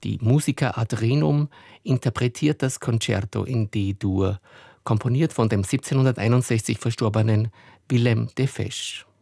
Die Musica ad Rhenum interpretiert das Concerto in D-Dur, komponiert von dem 1761 verstorbenen Willem de Fesch.